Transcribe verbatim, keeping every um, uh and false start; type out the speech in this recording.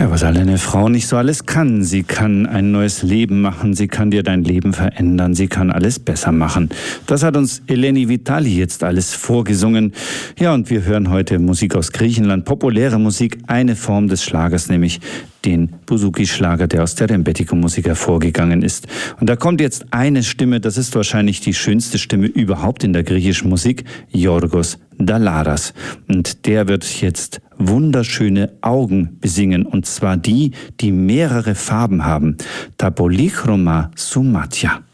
Ja, was eine Frau nicht so alles kann. Sie kann ein neues Leben machen, sie kann dir dein Leben verändern, sie kann alles besser machen. Das hat uns Eleni Vitali jetzt alles vorgesungen. Ja, und wir hören heute Musik aus Griechenland, populäre Musik, eine Form des Schlagers, nämlich den Bouzouki-Schlager, der aus der Rembetiko-Musik hervorgegangen ist. Und da kommt jetzt eine Stimme, das ist wahrscheinlich die schönste Stimme überhaupt in der griechischen Musik, Yorgos Dallaras. Und der wird jetzt wunderschöne Augen besingen, und zwar die, die mehrere Farben haben. Ta polychroma soumatia.